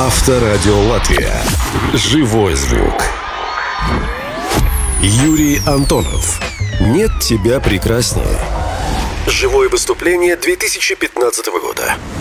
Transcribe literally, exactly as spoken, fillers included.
Авторадио Латвия. Живой звук. Юрий Антонов. Нет тебя прекраснее. Живое выступление две тысячи пятнадцатого года.